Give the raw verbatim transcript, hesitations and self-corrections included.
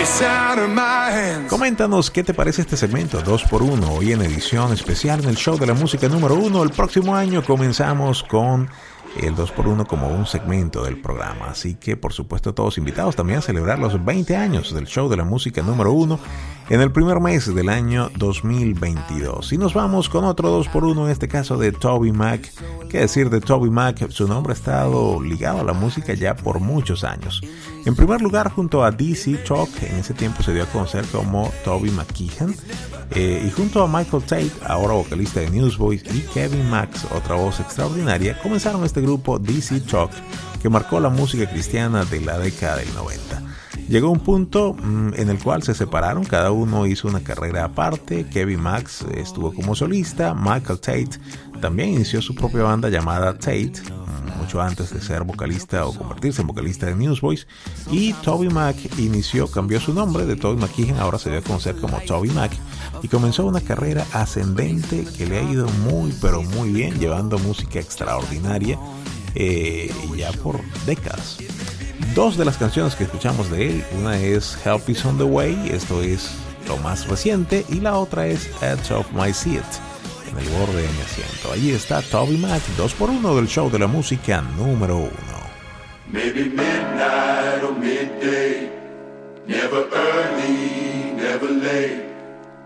Coméntanos qué te parece este segmento dos por uno, hoy en edición especial en el show de la música número uno. El próximo año comenzamos con el dos por uno como un segmento del programa, así que por supuesto todos invitados también a celebrar los veinte años del show de la música número uno en el primer mes del año dos mil veintidós. Y nos vamos con otro dos por uno, en este caso de TobyMac. ¿Qué decir de TobyMac? Su nombre ha estado ligado a la música ya por muchos años. En primer lugar, junto a D C Talk, en ese tiempo se dio a conocer como Toby McKeehan, eh, y junto a Michael Tate, ahora vocalista de Newsboys, y Kevin Max, otra voz extraordinaria, comenzaron este grupo D C Talk, que marcó la música cristiana de la década del noventa. Llegó un punto mmm, en el cual se separaron, cada uno hizo una carrera aparte. Kevin Max estuvo como solista, Michael Tate también inició su propia banda llamada Tate, mucho antes de ser vocalista o convertirse en vocalista de Newsboys, y TobyMac inició, cambió su nombre de Toby McKeehan, ahora se dio a conocer como TobyMac, y comenzó una carrera ascendente que le ha ido muy pero muy bien, llevando música extraordinaria eh, ya por décadas. Dos de las canciones que escuchamos de él, una es Help Is On The Way, esto es lo más reciente, y la otra es Edge of My Seat, en el borde de mi asiento. Allí está TobyMac, dos por uno del show de la música número uno. Maybe midnight or midday, never early, never late.